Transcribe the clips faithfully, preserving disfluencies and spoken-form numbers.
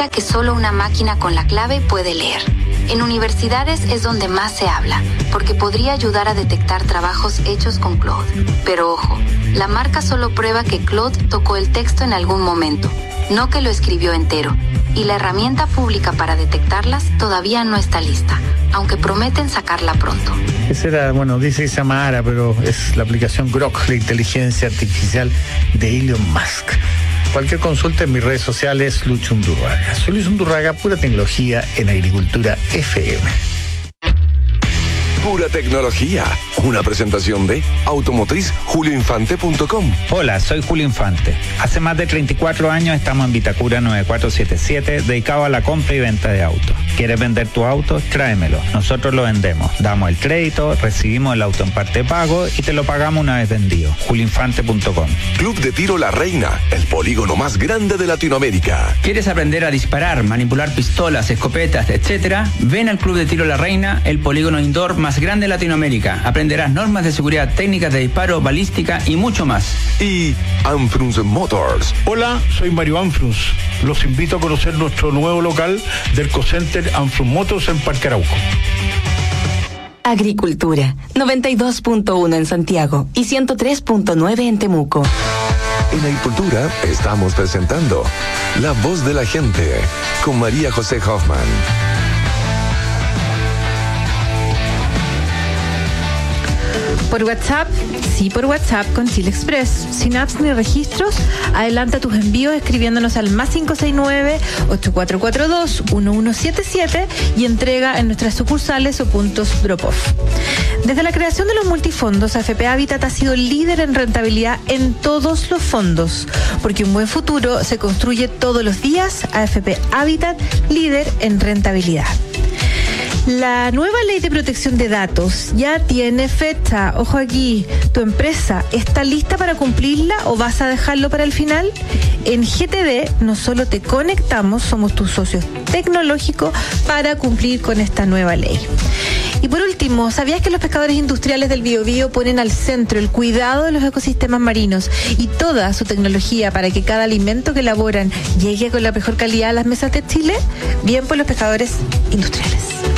explica que solo una máquina con la clave puede leer. En universidades es donde más se habla, porque podría ayudar a detectar trabajos hechos con Claude. Pero ojo, la marca solo prueba que Claude tocó el texto en algún momento, no que lo escribió entero. Y la herramienta pública para detectarlas todavía no está lista, aunque prometen sacarla pronto. Esa era, bueno, dice que se llama Ara, pero es la aplicación Grok de inteligencia artificial de Elon Musk. Cualquier consulta en mis redes sociales, Lucho Undurraga. Soy Luis Undurraga, pura tecnología en Agricultura F M. Pura tecnología. Una presentación de automotriz julio infante punto com. Hola, soy Julio Infante. Hace más de treinta y cuatro años estamos en Vitacura nueve cuatro siete siete, dedicado a la compra y venta de autos. ¿Quieres vender tu auto? Tráemelo. Nosotros lo vendemos. Damos el crédito, recibimos el auto en parte de pago y te lo pagamos una vez vendido. julio infante punto com. Club de Tiro La Reina, el polígono más grande de Latinoamérica. ¿Quieres aprender a disparar, manipular pistolas, escopetas, etcétera? Ven al Club de Tiro La Reina, el polígono indoor más grande de Latinoamérica. Aprenderás normas de seguridad, técnicas de disparo, balística y mucho más. Y Anfrunz Motors. Hola, soy Mario Anfrunz. Los invito a conocer nuestro nuevo local del Cocenter Anfrunz Motors en Parque Arauco. Agricultura, noventa y dos punto uno en Santiago y ciento tres punto nueve en Temuco. En Agricultura estamos presentando La Voz de la Gente con María José Hoffman. Por WhatsApp, sí por WhatsApp con Chile Express. Sin apps ni registros, adelanta tus envíos escribiéndonos al más cinco seis nueve, ocho cuatro cuatro dos, uno uno siete siete y entrega en nuestras sucursales o puntos drop-off. Desde la creación de los multifondos, A F P Habitat ha sido líder en rentabilidad en todos los fondos, porque un buen futuro se construye todos los días. A F P Habitat, líder en rentabilidad. La nueva ley de protección de datos ya tiene fecha. Ojo aquí, ¿tu empresa está lista para cumplirla o vas a dejarlo para el final? En G T D no solo te conectamos, somos tus socios tecnológicos para cumplir con esta nueva ley. Y por último, ¿sabías que los pescadores industriales del Biobío ponen al centro el cuidado de los ecosistemas marinos y toda su tecnología para que cada alimento que elaboran llegue con la mejor calidad a las mesas de Chile? Bien por los pescadores industriales.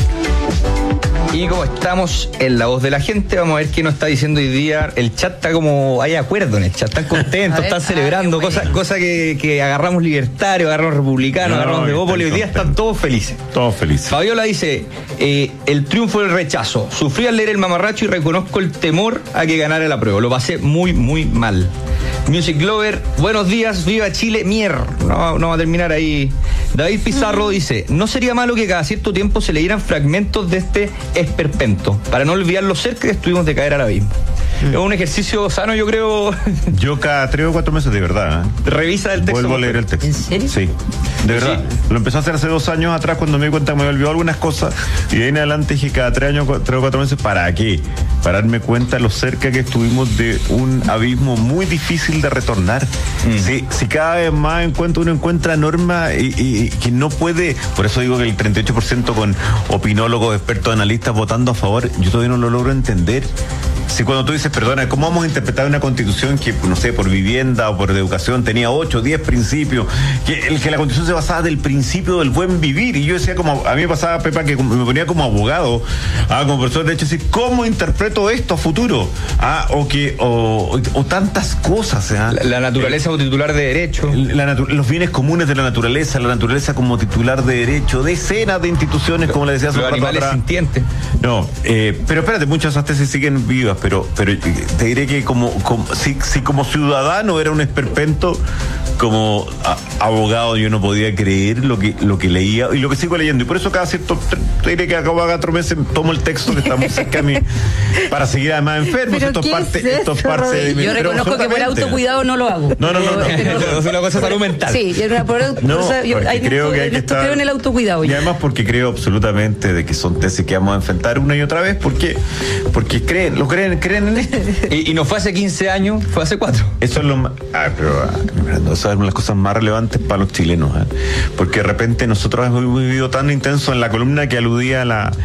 Y como estamos en La Voz de la Gente, vamos a ver qué nos está diciendo hoy día. El chat está como, hay acuerdo en el chat, están contentos, están celebrando, cosas cosa que, que agarramos libertarios, agarramos republicanos, no, agarramos de Bópoli, hoy día están todos felices. Todos felices. Fabiola dice, eh, el triunfo del rechazo. Sufrí al leer El Mamarracho y reconozco el temor a que ganara la prueba. Lo pasé muy, muy mal. Music Lover, buenos días, viva Chile, mier. No, no va a terminar ahí. David Pizarro dice, no sería malo que cada cierto tiempo se leyeran fragmentos de este esperpento, para no olvidar lo cerca que estuvimos de caer al abismo. Mm. Es un ejercicio sano, yo creo. Yo cada tres o cuatro meses, de verdad, ¿eh? Revisa el texto. Vuelvo a leer el texto. ¿En serio? Sí, de verdad. Sí. Lo empecé a hacer hace dos años atrás cuando me di cuenta que me había olvidado algunas cosas y de ahí en adelante dije cada tres años, tres o cuatro meses, ¿para qué? Para darme cuenta lo cerca que estuvimos de un abismo muy difícil de retornar. Mm. Si, si cada vez más encuentro, uno encuentra normas y, y, y que no puede, por eso digo que el treinta y ocho por ciento con opinólogos, expertos, analistas votando a favor, yo todavía no lo logro entender. Si cuando tú dices, perdona, ¿cómo vamos a interpretar una constitución que, no sé, por vivienda o por educación tenía ocho, diez principios? Que, el, que la constitución se basaba del principio del buen vivir. Y yo decía, como a mí me pasaba, Pepa, que me ponía como abogado, ah, como profesor de derecho, decir, ¿cómo interpreto esto a futuro? Ah, o que, o, o, o tantas cosas. ¿eh? La, la naturaleza eh, como titular de derecho. La natu- los bienes comunes de la naturaleza, la naturaleza como titular de derecho, decenas de instituciones, como le decía hace un rato atrás. Los animales sintientes. No, eh, pero espérate, muchas de esas tesis siguen vivas. Pero, pero te diré que como, como si, si como ciudadano era un esperpento, como a, abogado yo no podía creer lo que lo que leía y lo que sigo leyendo. Y por eso cada cierto, te diré que acabo de cuatro meses tomo el texto que está muy cerca a mí para seguir además enfermo. Esto es parte, es esto es parte de mi. Yo reconozco que por autocuidado no lo hago. No, no, no. no. Es una cosa salud mental. Sí, por, no, por, yo hay, creo que hay que estar, creo en el autocuidado. Y además porque creo absolutamente de que son tesis que vamos a enfrentar una y otra vez porque porque creen, lo creen, creen en esto. Y, y no fue hace quince años, fue hace cuatro. Eso es lo más, ah, pero ah, eso es una de las cosas más relevantes para los chilenos, ¿eh? Porque de repente nosotros hemos vivido tan intenso en la columna que aludía a la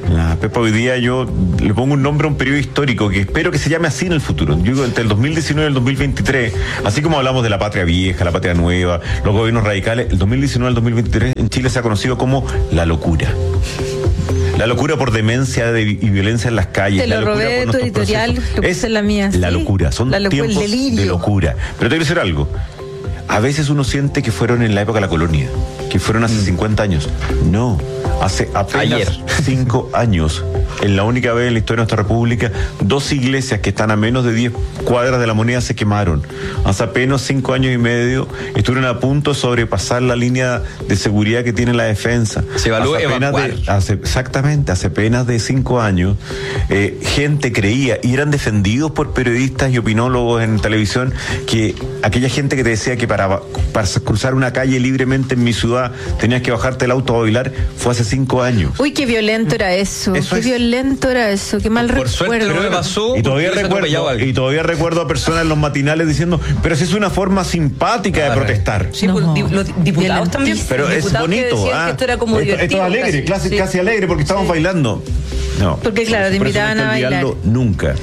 La Pepa, hoy día yo le pongo un nombre a un periodo histórico que espero que se llame así en el futuro. Yo digo, entre el dos mil diecinueve y el dos mil veintitrés, así como hablamos de la patria vieja, la patria nueva, los gobiernos radicales, el dos mil diecinueve al dos mil veintitrés en Chile se ha conocido como la locura. La locura por demencia de, y violencia en las calles. Te lo la locura robé de por tu nuestros editorial, procesos. lo puse Es en la mía. la ¿sí? locura, son la locura, tiempos el delirio. de locura. Pero te quiero decir algo. A veces uno siente que fueron en la época de la colonia, que fueron hace mm. cincuenta años. No, hace apenas Ayer. cinco años. En la única vez en la historia de nuestra república, dos iglesias que están a menos de diez cuadras de la Moneda se quemaron. Hace apenas cinco años y medio estuvieron a punto de sobrepasar la línea de seguridad que tiene la defensa. Se evalúa hace apenas evacuar. de, hace, exactamente, hace apenas de cinco años, eh, gente creía y eran defendidos por periodistas y opinólogos en televisión que aquella gente que te decía que para, para cruzar una calle libremente en mi ciudad tenías que bajarte el auto a bailar, fue hace cinco años. Uy, qué violento era eso. Eso qué es. violento era eso. Qué mal Por recuerdo. suerte no me pasó. Y todavía porque hubiese atropellado a recuerdo, alguien. y todavía recuerdo a personas en los matinales diciendo, pero si es una forma simpática de Claro. protestar. Sí, No. pues, di- los diputados también. Pero es Diputados que bonito. decían ah, que esto era como esto, esto divertido. es alegre, casi, Sí. casi alegre porque estamos bailando. No. Porque, claro, te por eso invitaban no hay a que bailar. olvidarlo nunca.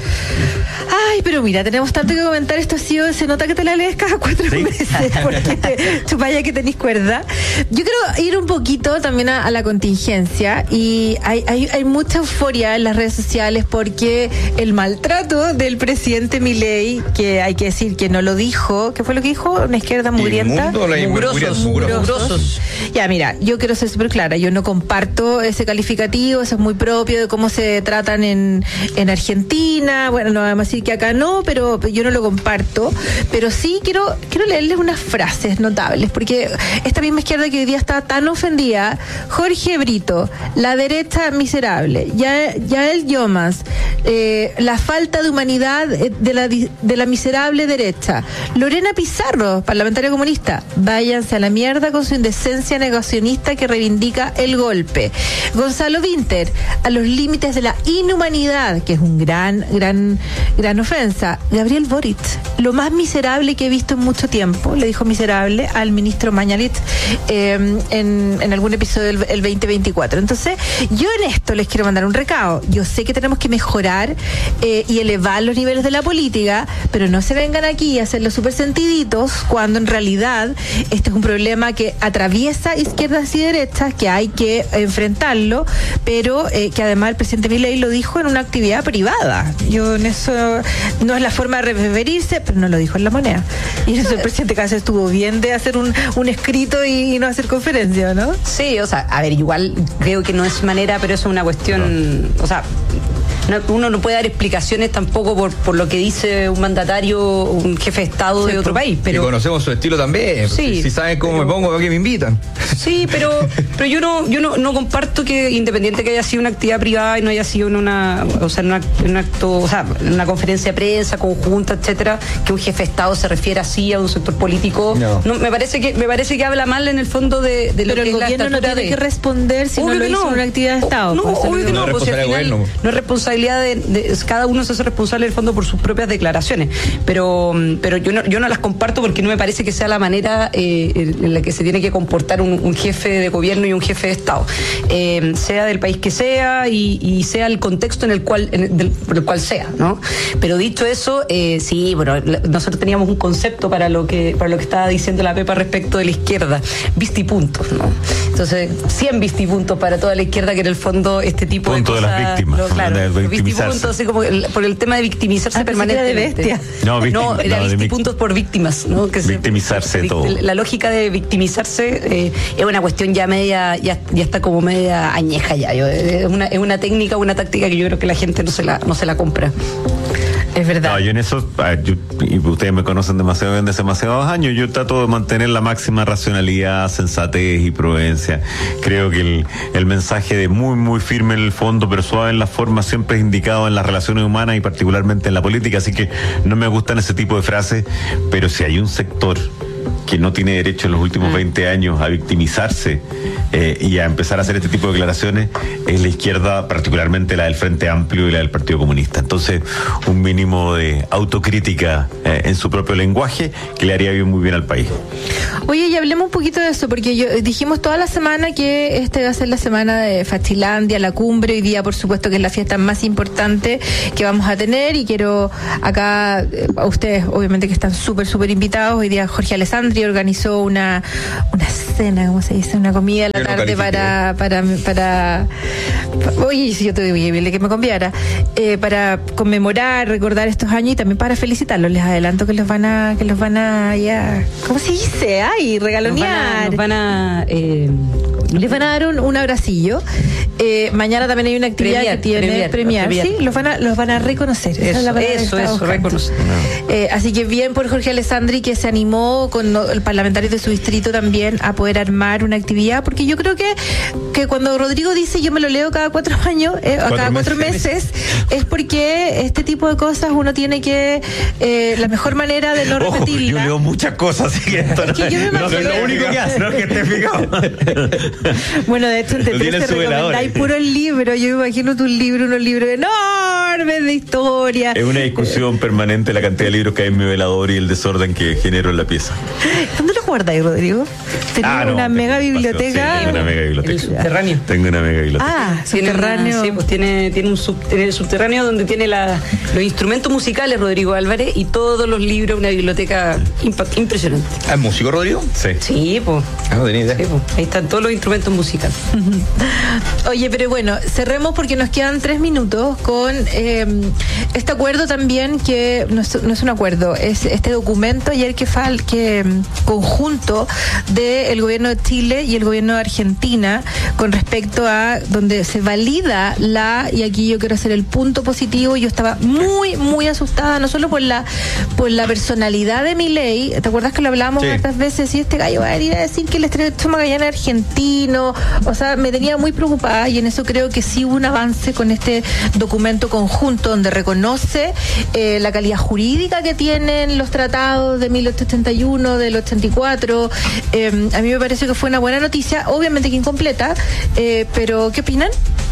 Ay, pero mira, tenemos tanto que comentar. Esto ha sido, se nota que te la lees cada cuatro Sí. meses, porque te, chupaya que tenéis cuerda. Yo quiero ir un poquito también a, a la contingencia, y hay, hay, hay mucha euforia en las redes sociales porque el maltrato del presidente Milei, que hay que decir que no lo dijo, ¿qué fue lo que dijo? Una izquierda mugrienta. Inmundo, la Mugrosos, mugrosos. mugrosos. Ya, mira, yo quiero ser súper clara, yo no comparto ese calificativo, eso es muy propio de cómo se tratan en, en Argentina, bueno, no vamos a decir que acá no, pero yo no lo comparto, pero sí quiero, quiero leerles unas frases notables, porque esta misma izquierda que hoy día está tan ofendida, Jorge Brito, la derecha miserable, Ya- Yael Yomas, eh, la falta de humanidad de la, de la miserable derecha, Lorena Pizarro, parlamentaria comunista, váyanse a la mierda con su indecencia negacionista que reivindica el golpe. Gonzalo Vinter, a los límites de la inhumanidad, que es un gran, gran, gran ofensa. Gabriel Boric, lo más miserable que he visto en mucho tiempo, le dijo miserable al ministro Mañalit eh, en, en algún episodio del el veinte veinticuatro. Entonces, yo en esto les quiero mandar un recado. Yo sé que tenemos que mejorar eh, y elevar los niveles de la política, pero no se vengan aquí a hacerlo súper sentiditos cuando en realidad este es un problema que atraviesa izquierdas y derechas, que hay que enfrentarlo, pero eh, que además el presidente Milei lo dijo en una actividad privada. Yo en eso no es la forma de referirse, pero no lo dijo en La Moneda. Y eso el presidente casi estuvo bien de hacer un, un escrito y, y no hacer conferencia, ¿no? Sí, o sea, a ver, igual creo que no es manera, pero es una cuestión, o sea, no, uno no puede dar explicaciones tampoco por, por lo que dice un mandatario, un jefe de Estado de otro país, Y pero conocemos su estilo también. Sí, si, si saben cómo pero- me pongo, ¿para qué me invitan? sí, pero pero yo no yo no, no comparto que independiente que haya sido una actividad privada y no haya sido en una, o sea, en una- en un acto, o sea, en una conferencia de prensa conjunta, etcétera, que un jefe de Estado se refiere así a un sector político. No. me parece que me parece que habla mal en el fondo de, de lo Pero que el es la gobierno no estatura tiene de- que responder si no Obvio lo que hizo no. en una actividad de Estado. No, pues, eso obvio que lo no, No es pues si al responsabilidad final del gobierno. no es responsabilidad de, de- cada uno se hace responsable del fondo por sus propias declaraciones, pero pero yo no yo no las comparto porque no me parece que sea la manera eh, en la que se tiene que comportar un, un jefe de gobierno y un jefe de Estado, eh, sea del país que sea y, y sea el contexto en el cual en el, del, por el cual sea, ¿no? Pero dicho eso, eh, sí, bueno, la- nosotros teníamos un concepto para lo que para lo que estaba diciendo la Pepa respecto de la izquierda, vistipuntos, ¿no? Entonces, cien vistipuntos para toda la izquierda, que en el fondo este tipo Punto de de cosas, las víctimas, no, claro, de los victimizarse. vistipuntos, así como el- por el tema de victimizarse Ah, pensé que era de permanentemente. bestia. No, victim- no, era no, de vistipuntos por víctimas, ¿no? Que se- Victimizarse vic- todo. La lógica de victimizarse eh, es una cuestión ya media, ya, ya está como media añeja ya. Yo, es, una, es una técnica, una táctica que yo creo que la gente no se la, no se la compra. Es verdad. No, yo en eso, ah, yo- y ustedes me conocen demasiado bien desde demasiados años, yo trato de mantener la máxima racionalidad, sensatez y prudencia. Creo que el, el mensaje de muy, muy firme en el fondo, pero suave en la forma, siempre es indicado en las relaciones humanas y particularmente en la política, así que no me gustan ese tipo de frases, pero si hay un sector que no tiene derecho en los últimos mm. veinte años a victimizarse eh, y a empezar a hacer este tipo de declaraciones es la izquierda, particularmente la del Frente Amplio y la del Partido Comunista. Entonces, un mínimo de autocrítica eh, en su propio lenguaje que le haría bien, muy bien al país. Oye, y hablemos un poquito de eso, porque yo, dijimos toda la semana que este va a ser la semana de Fachilandia, la cumbre. Hoy día, por supuesto, que es la fiesta más importante que vamos a tener, y quiero acá, a ustedes, obviamente que están súper, súper invitados. Hoy día Jorge Alessandri organizó una, una cena, ¿cómo se dice? Una comida a la tarde para, para, para, para, oye, si yo te digo que me conviara, eh, para conmemorar, recordar estos años y también para felicitarlos. Les adelanto que los van a, que los van a, ya, ¿cómo se dice? Ay, regalonear. Nos van a, nos van a eh, les van a dar un, un abracillo. Eh, mañana también hay una actividad premiar, que tiene premiar, premiar, premiar. Sí, los van a, los van a reconocer. Eso, esa es la eso, eso reconocer. No. Eh, así que bien por Jorge Alessandri, que se animó con el parlamentario de su distrito también a poder armar una actividad, porque yo creo que, que cuando Rodrigo dice yo me lo leo cada cuatro años, eh, ¿Cuatro cada cuatro meses? meses, es porque este tipo de cosas uno tiene que, eh, la mejor manera de no Ojo, repetirla. Yo leo muchas cosas, así que esto es que no, no es lo único que hace, no es que esté fijado. Bueno, de hecho, entre tres te recomendáis puros libros. Yo me imagino tus libros, unos libros enormes de historia. Es una discusión permanente la cantidad de libros que hay en mi velador y el desorden que genero en la pieza. ¿Dónde los guardáis, Rodrigo? ¿Tenés ah, no, una mega biblioteca? Sí, tengo una mega biblioteca. El subterráneo. Tengo una mega biblioteca. Ah, subterráneo. Una, sí, pues tiene, tiene un sub, tiene el subterráneo donde tiene la, los instrumentos musicales, Rodrigo Álvarez, y todos los libros, una biblioteca impact, impresionante. ¿Es músico, Rodrigo? Sí. Sí, pues. Ah, no tenía idea. Sí, pues. Ahí están todos los instrumentos musicales. Oye, pero bueno, cerremos porque nos quedan tres minutos con eh, este acuerdo también, que no es, no es un acuerdo, es este documento ayer que fal que conjunto del gobierno de Chile y el gobierno de Argentina con respecto a donde se valida la, y aquí yo quiero hacer el punto positivo, yo estaba muy, muy asustada, no solo por la por la personalidad de Milei, ¿te acuerdas que lo hablábamos otras sí. veces? Y este gallo va a venir a decir que el Estrecho Magallanes es argentino, o sea, me tenía muy preocupada, y en eso creo que sí hubo un avance con este documento conjunto donde reconoce eh, la calidad jurídica que tienen los tratados de mil ochocientos ochenta y uno, del ochenta y cuatro. Eh, a mí me parece que fue una buena noticia, obviamente que incompleta, eh, pero ¿qué opinan?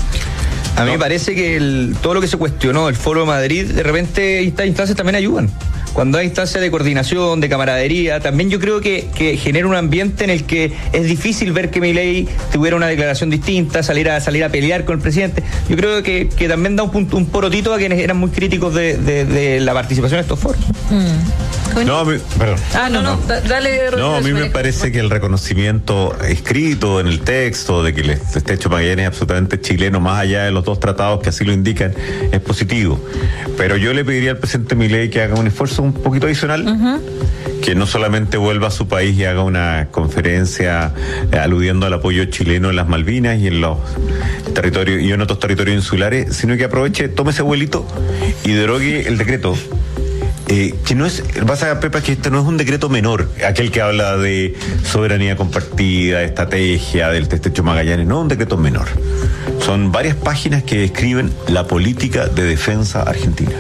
A mí no. me parece que el, todo lo que se cuestionó el Foro de Madrid, de repente estas instancias también ayudan. Cuando hay instancias de coordinación, de camaradería, también yo creo que, que genera un ambiente en el que es difícil ver que Milei tuviera una declaración distinta, salir a salir a pelear con el presidente. Yo creo que, que también da un, punto, un porotito a quienes eran muy críticos de, de, de la participación en estos foros. Mm. No, a mí, perdón. Ah, no, no, dale. No, a mí me parece que el reconocimiento escrito en el texto de que el Estrecho Magallanes es absolutamente chileno, más allá de los dos tratados que así lo indican, es positivo. Pero yo le pediría al presidente Milei que haga un esfuerzo un poquito adicional, uh-huh. que no solamente vuelva a su país y haga una conferencia eh, aludiendo al apoyo chileno en las Malvinas y en los territorios y en otros territorios insulares, sino que aproveche, tome ese vuelito y derogue el decreto. Eh, que no es, vas a ver, Pepa, que este no es un decreto menor, aquel que habla de soberanía compartida, estrategia del Estrecho Magallanes, no es un decreto menor. Son varias páginas que describen la política de defensa argentina.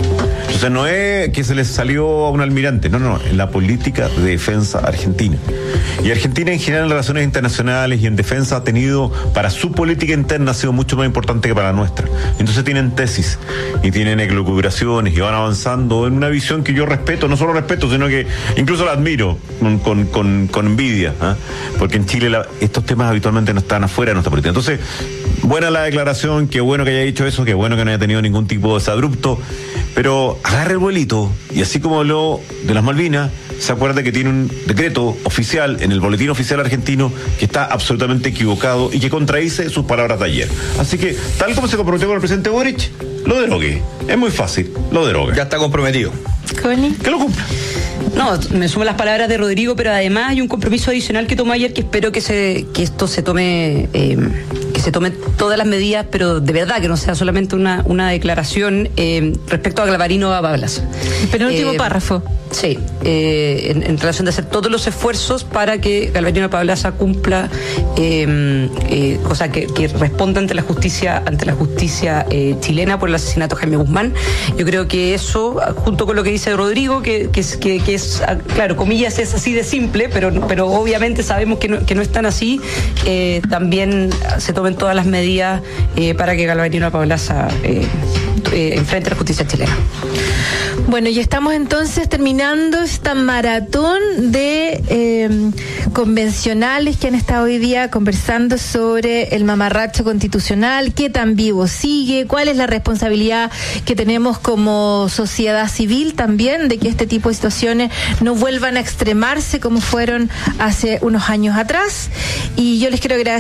O sea, no es que se les salió a un almirante, no, no, en la política de defensa argentina. Y Argentina en general en relaciones internacionales y en defensa ha tenido, para su política interna ha sido mucho más importante que para la nuestra. Entonces tienen tesis y tienen elucubraciones y van avanzando en una visión que yo respeto, no solo respeto, sino que incluso la admiro con, con, con, con envidia, ¿eh? Porque en Chile la, estos temas habitualmente no están afuera de nuestra política. Entonces, buena la declaración, qué bueno que haya dicho eso, qué bueno que no haya tenido ningún tipo de desabrupto, pero agarre el vuelito y así como habló de las Malvinas, se acuerda que tiene un decreto oficial en el boletín oficial argentino que está absolutamente equivocado y que contradice sus palabras de ayer. Así que, tal como se comprometió con el presidente Boric, lo derogue. Es muy fácil, lo deroga. Ya está comprometido. ¿Connie? Que lo cumpla. No, me sumo las palabras de Rodrigo, pero además hay un compromiso adicional que tomó ayer que espero que se que esto se tome eh, que se tome todas las medidas, pero de verdad que no sea solamente una, una declaración eh, respecto a Glavarino Bablas. El penúltimo eh, párrafo. Sí, eh, en, en relación de hacer todos los esfuerzos para que Galvarino Paulaza cumpla, eh, eh, o sea, que, que responda ante la justicia, ante la justicia eh, chilena por el asesinato de Jaime Guzmán. Yo creo que eso, junto con lo que dice Rodrigo, que, que, es, que, que es, claro, comillas, es así de simple, pero, pero obviamente sabemos que no, que no es tan así, eh, también se tomen todas las medidas eh, para que Galvarino Paulaza eh, eh, enfrente a la justicia chilena. Bueno, y estamos entonces terminando esta maratón de eh, convencionales que han estado hoy día conversando sobre el mamarracho constitucional, qué tan vivo sigue, cuál es la responsabilidad que tenemos como sociedad civil también de que este tipo de situaciones no vuelvan a extremarse como fueron hace unos años atrás. Y yo les quiero agradecer